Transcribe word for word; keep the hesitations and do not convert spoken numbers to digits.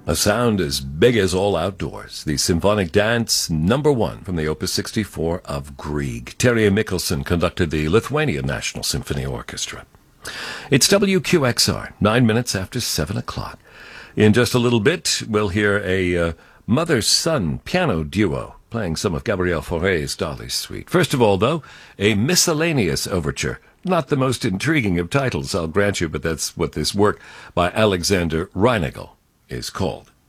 A sound as big as all outdoors. The symphonic dance number one from the Opus sixty-four of Grieg. Terje Mikkelsen conducted the Lithuanian National Symphony Orchestra. It's W Q X R, nine minutes after seven o'clock. In just a little bit, we'll hear a uh, mother-son piano duo playing some of Gabriel Fauré's Dolly Suite. First of all, though, a miscellaneous overture. Not the most intriguing of titles, I'll grant you, but that's what this work by Alexander Reinagel is called.